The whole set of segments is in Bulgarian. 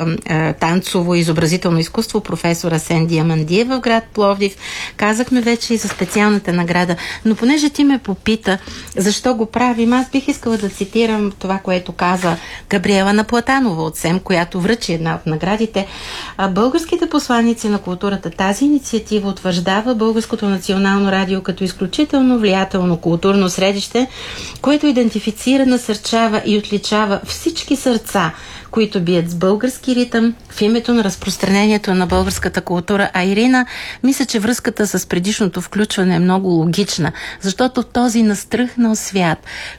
танцово и изобразително изкуство, професор Асен Диамандиев в град Пловдив. Казахме вече и за специалната награда, но понеже ти ме попита защо го правим, аз бих искала да цитирам това, което каза Габриела Наплатанова от СЕМ, която връчи една от наградите. Българските посланици на културата, тази инициатива утвърждава Българското национално радио като изключително влиятелно културно средище, което идентифицира, насърчава и отличава всички сърца, които бият с български ритъм в името на разпространението на българската култура. А Ирина, мисля, че връзката с предишното включване е много логична, защото този настръхнал свят,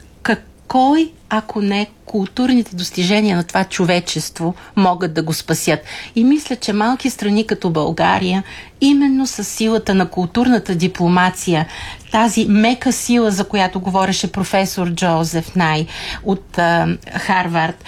кой, ако не културните достижения на това човечество, могат да го спасят? И мисля, че малки страни като България, именно с силата на културната дипломация, тази мека сила, за която говореше професор Джозеф Най от Харвард,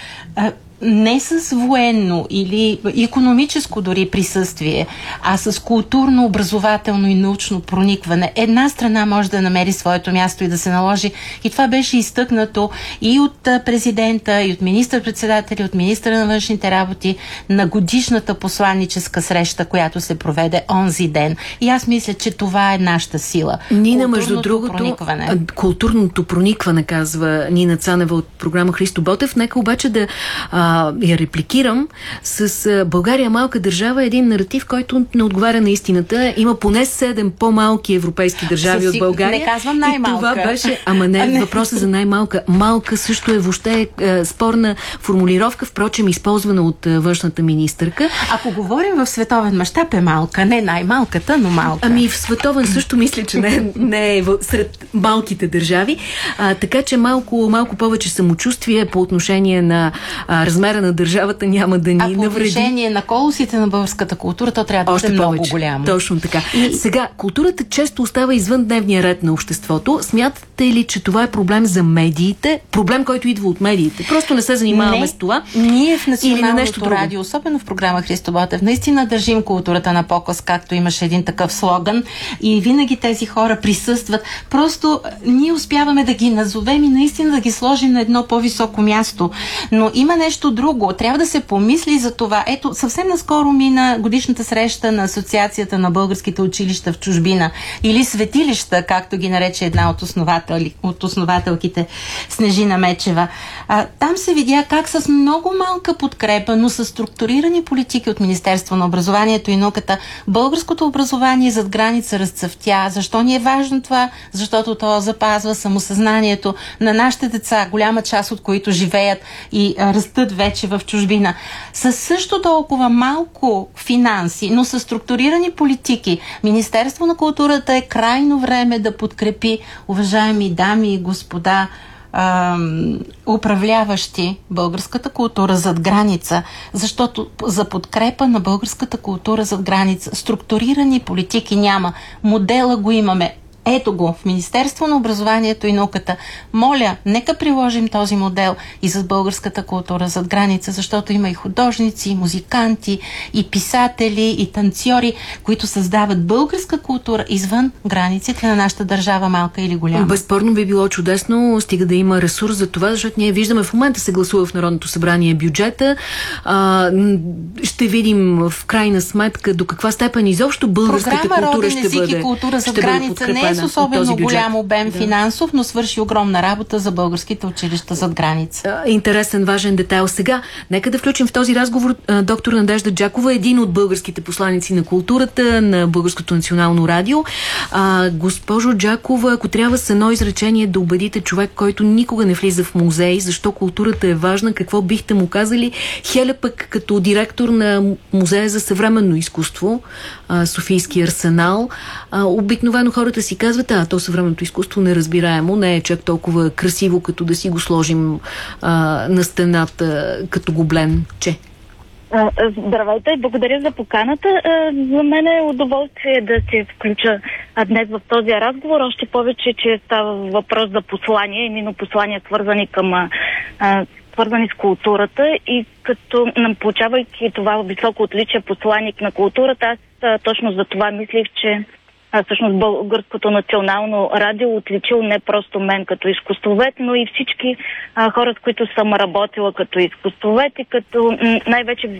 не с военно или икономическо дори присъствие, а с културно, образователно и научно проникване, една страна може да намери своето място и да се наложи. И това беше изтъкнато и от президента, и от министър-председателя, от министъра на външните работи на годишната посланническа среща, която се проведе онзи ден. И аз мисля, че това е нашата сила. Нина, между другото, културното проникване, казва Нина Цанева от програма Христо Ботев. Нека обаче да я репликирам с България малка държава, един наратив, който не отговаря на истината. Има поне 7 по-малки европейски държави от България. Не казвам най-малка. И това беше, ама не, въпросът за най-малка. Малка също е въобще спорна формулировка, впрочем използвана от външната министърка. Ако говорим в световен мащаб е малка, не най-малката, но малка. Ами в световен също мисля, че не е сред малките държави. Така че малко повече самочувствие по отношение на размера на държавата няма да ни навреди. А по отношение на колосите на българската култура, то трябва да бъде много голямо. Точно така. Сега, културата често остава извън дневния ред на обществото. Смятате ли, че това е проблем за медиите? Проблем, който идва от медиите? Просто не се занимаваме с това? Ние в Националното радио, особено в програма Христо Ботев, наистина държим културата на показ, както имаше един такъв слоган, и винаги тези хора присъстват. Просто ние успяваме да ги назовем и наистина да ги сложим на едно по-високо място. Но има нещо друго. Трябва да се помисли за това. Ето, съвсем наскоро мина годишната среща на Асоциацията на българските училища в чужбина или светилища, както ги нарече една от основателките Снежина Мечева. Там се видя как с много малка подкрепа, но с структурирани политики от Министерство на образованието и науката, българското образование зад граница разцъфтя. Защо ни е важно това? Защото то запазва самосъзнанието на нашите деца, голяма част от които живеят и растат вече в чужбина. Със също толкова малко финанси, но с структурирани политики, Министерство на културата е крайно време да подкрепи, уважаеми дами и господа, управляващи българската култура зад граница, защото за подкрепа на българската култура зад граница структурирани политики няма. Модела го имаме. Ето го в Министерство на образованието и науката. Моля, нека приложим този модел и за българската култура зад граница, защото има и художници, и музиканти, и писатели, и танцори, които създават българска култура извън границите на нашата държава, малка или голяма. Безспорно би било чудесно, стига да има ресурс за това, защото ние виждаме в момента се гласува в Народното събрание бюджета. Ще видим в крайна сметка до каква степен изобщо българската култура ще бъде. Култура зад граница не е с особено голям обем финансов, но свърши огромна работа за българските училища зад граница. Интересен, важен детайл. Сега, нека да включим в този разговор доктор Надежда Джакова, един от българските посланици на културата на Българското национално радио. Госпожо Джакова, ако трябва с едно изречение да убедите човек, който никога не влиза в музей, защо културата е важна, какво бихте му казали? Хеля пък като директор на Музея за съвременно изкуство, Софийски арсенал, обикновено хората си казват, то съвременното изкуство неразбираемо, не е чак толкова красиво, като да си го сложим на стената като гоблен, че. Здравейте и благодаря за поканата. За мен е удоволствие да се включа днес в този разговор, още повече, че става въпрос за послания, именно послания свързани с културата, и като получавайки това високо отличие посланик на културата, аз точно за това мислих, че всъщност Българското национално радио отличил не просто мен като изкуствовед, но и всички хора, с които съм работила като изкуствовед, и като най-вече